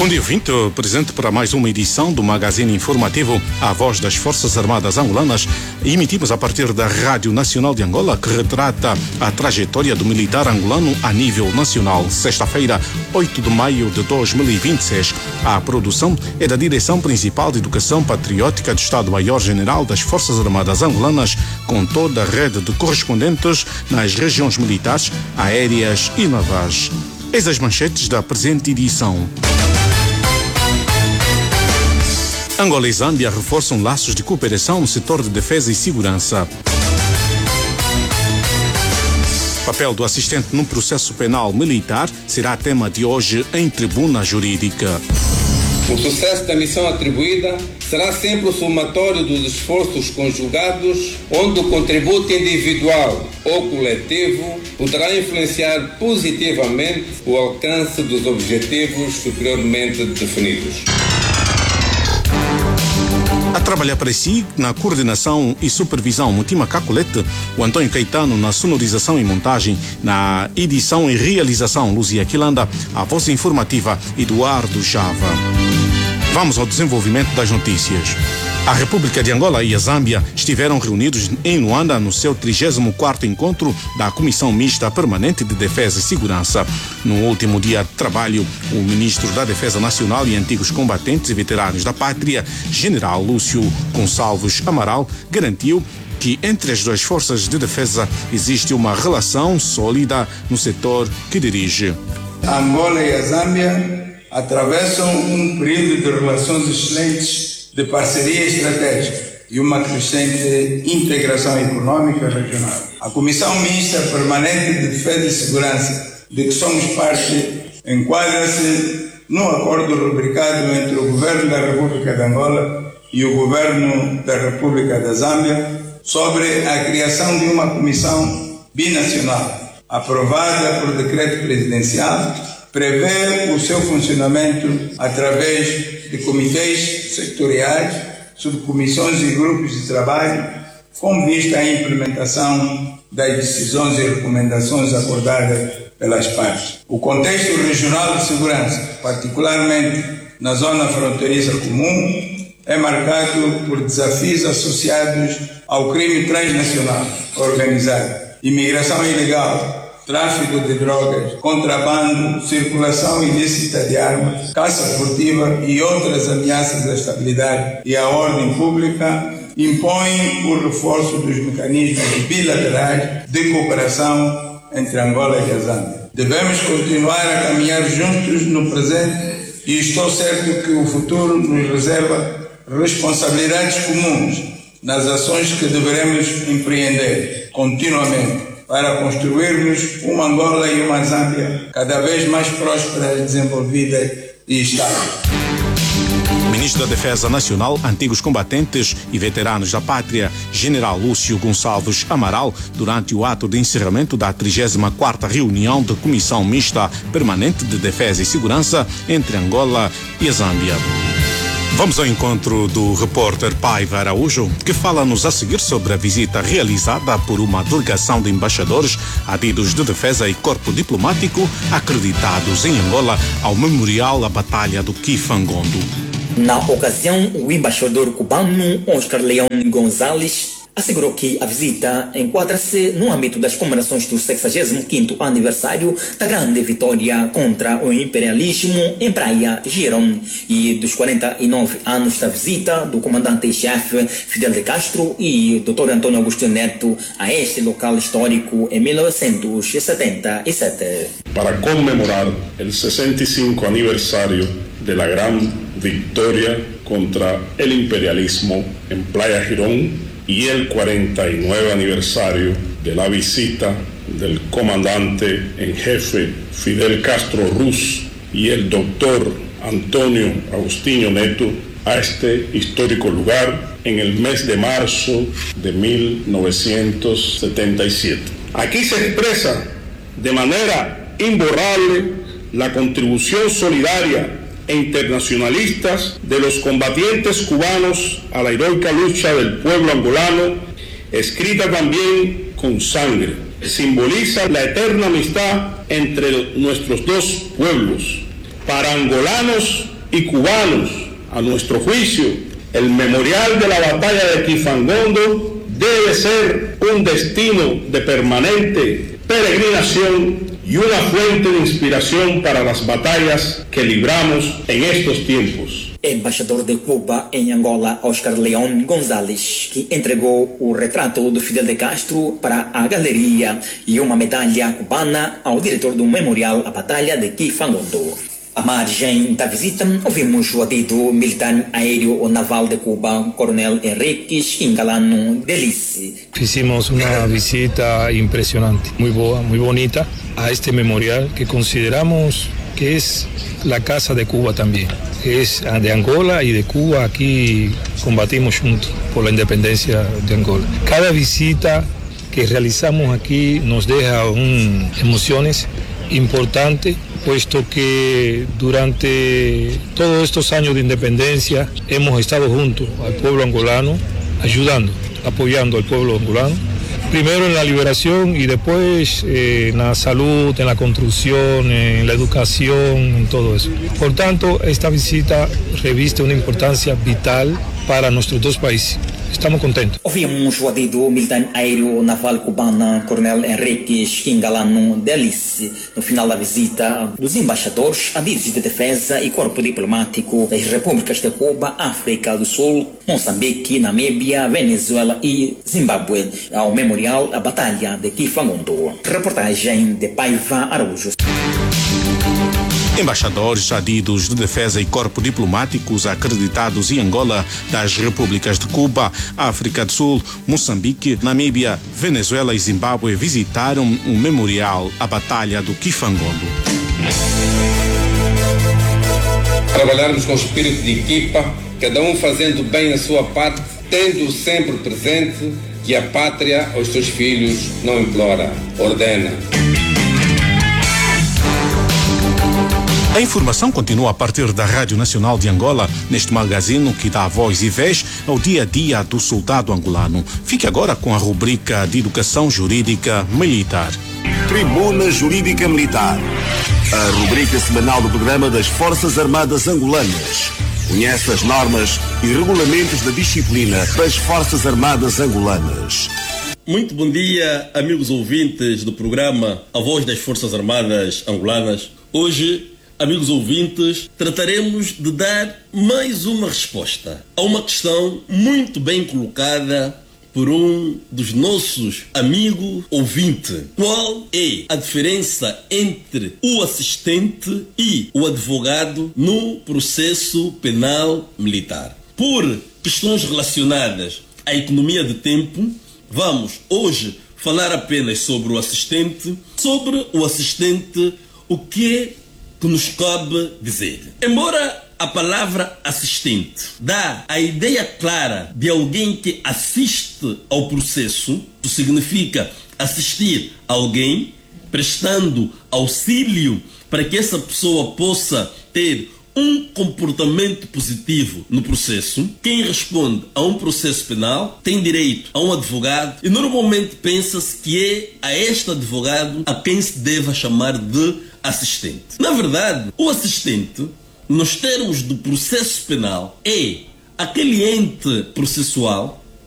Bom dia, ouvinte, presente para mais uma edição do Magazine Informativo A Voz das Forças Armadas Angolanas. Emitimos a partir da Rádio Nacional de Angola, que retrata a trajetória do militar angolano a nível nacional. Sexta-feira, 8 de maio de 2026. A produção é da Direção Principal de Educação Patriótica do Estado-Maior-General das Forças Armadas Angolanas, com toda a rede de correspondentes nas regiões militares, aéreas e navais. Eis as manchetes da presente edição. Angola e Zâmbia reforçam laços de cooperação no setor de defesa e segurança. Papel do assistente no processo penal militar será tema de hoje em tribuna jurídica. O sucesso da missão atribuída será sempre o somatório dos esforços conjugados, onde o contributo individual ou coletivo poderá influenciar positivamente o alcance dos objetivos superiormente definidos. A trabalhar para si na coordenação e supervisão Mutima Cacolete, o Antônio Caetano na sonorização e montagem, na edição e realização Luzia Quilanda, a voz informativa Eduardo Java. Vamos ao desenvolvimento das notícias. A República de Angola e a Zâmbia estiveram reunidos em Luanda no seu 34º encontro da Comissão Mista Permanente de Defesa e Segurança. No último dia de trabalho, o ministro da Defesa Nacional e antigos combatentes e veteranos da pátria, General Lúcio Gonçalves Amaral, garantiu que entre as duas forças de defesa existe uma relação sólida no setor que dirige. A Angola e a Zâmbia atravessam um período de relações excelentes, de parceria estratégica e uma crescente integração econômica regional. A Comissão Mista Permanente de Defesa e Segurança, de que somos parte, enquadra-se num acordo rubricado entre o Governo da República de Angola e o Governo da República da Zâmbia sobre a criação de uma comissão binacional, aprovada por decreto presidencial, prevê o seu funcionamento através de comitês sectoriais, subcomissões e grupos de trabalho, com vista à implementação das decisões e recomendações acordadas pelas partes. O contexto regional de segurança, particularmente na zona fronteiriça comum, é marcado por desafios associados ao crime transnacional organizado, imigração ilegal, tráfico de drogas, contrabando, circulação ilícita de armas, caça furtiva e outras ameaças à estabilidade e à ordem pública impõem o reforço dos mecanismos bilaterais de cooperação entre Angola e a Zâmbia. Devemos continuar a caminhar juntos no presente e estou certo que o futuro nos reserva responsabilidades comuns nas ações que deveremos empreender continuamente para construirmos uma Angola e uma Zâmbia cada vez mais prósperas, desenvolvidas e estáveis. Ministro da Defesa Nacional, antigos combatentes e veteranos da pátria, General Lúcio Gonçalves Amaral, durante o ato de encerramento da 34ª reunião da Comissão Mista Permanente de Defesa e Segurança entre Angola e a Zâmbia. Vamos ao encontro do repórter Paiva Araújo, que fala-nos a seguir sobre a visita realizada por uma delegação de embaixadores, adidos de defesa e corpo diplomático acreditados em Angola ao Memorial à Batalha do Kifangondo. Na ocasião, o embaixador cubano Oscar Leão Gonzalez assegurou que a visita enquadra-se no âmbito das comemorações do 65º aniversário da grande vitória contra o imperialismo em Praia Girón e dos 49 anos da visita do comandante-chefe Fidel de Castro e Dr. Antônio Agostinho Neto a este local histórico em 1977. Para comemorar o 65 aniversário da grande vitória contra o imperialismo em Praia Girón y el 49 aniversario de la visita del comandante en jefe Fidel Castro Ruz y el doctor Antonio Agostinho Neto a este histórico lugar en el mes de marzo de 1977. Aquí se expresa de manera imborrable la contribución solidaria e internacionalistas de los combatientes cubanos a la heroica lucha del pueblo angolano, escrita también con sangre. Simboliza la eterna amistad entre nuestros dos pueblos. Para angolanos y cubanos, a nuestro juicio, el memorial de la batalla de Quifangondo debe ser un destino de permanente peregrinación y una fuente de inspiración para las batallas que libramos en estos tiempos. Embaixador de Cuba em Angola, Oscar León González, que entregou o retrato do Fidel de Castro para a galeria e uma medalha cubana ao diretor do Memorial à Batalha de Quifangondo. À margem da visita, ouvimos o adido militar aéreo ou naval de Cuba, Coronel Enrique Quingalano Delice. Hicimos una visita impresionante, muy boa, muy bonita, a este memorial que consideramos que es la casa de Cuba también. Es de Angola y de Cuba, aquí combatimos juntos por la independencia de Angola. Cada visita que realizamos aquí nos deja emociones importantes, puesto que durante todos estos años de independencia hemos estado juntos al pueblo angolano, ayudando, apoyando al pueblo angolano, primero en la liberación y después en la salud, en la construcción, en la educación, en todo eso. Por tanto, esta visita reviste una importancia vital para nuestros dos países. Estamos contentos. Ouvimos o adido militar aéreo naval cubana, Coronel Enrique Quingalano Delice, no final da visita dos embaixadores, adidos de defesa e corpo diplomático das repúblicas de Cuba, África do Sul, Moçambique, Namíbia, Venezuela e Zimbábue, ao memorial à Batalha de Quifangondo. Reportagem de Paiva Araújo. Embaixadores, adidos de defesa e corpo diplomáticos acreditados em Angola, das repúblicas de Cuba, África do Sul, Moçambique, Namíbia, Venezuela e Zimbábue visitaram o memorial à Batalha do Quifangondo. Trabalharmos com espírito de equipa, cada um fazendo bem a sua parte, tendo sempre presente que a pátria aos seus filhos não implora, ordena. A informação continua a partir da Rádio Nacional de Angola, neste magazine que dá voz e vez ao dia a dia do soldado angolano. Fique agora com a rubrica de Educação Jurídica Militar. Tribuna Jurídica Militar, a rubrica semanal do programa das Forças Armadas Angolanas. Conhece as normas e regulamentos da disciplina das Forças Armadas Angolanas. Muito bom dia, amigos ouvintes do programa A Voz das Forças Armadas Angolanas. Hoje, amigos ouvintes, trataremos de dar mais uma resposta a uma questão muito bem colocada por um dos nossos amigos ouvintes. Qual é a diferença entre o assistente e o advogado no processo penal militar? Por questões relacionadas à economia de tempo, vamos hoje falar apenas sobre o assistente. Sobre o assistente, o que nos cabe dizer? Embora a palavra assistente dá a ideia clara de alguém que assiste ao processo, que significa assistir alguém, prestando auxílio para que essa pessoa possa ter um comportamento positivo no processo. Quem responde a um processo penal tem direito a um advogado e normalmente pensa-se que é a este advogado a quem se deve chamar de assistente. Na verdade, o assistente, nos termos do processo penal, é aquele ente processual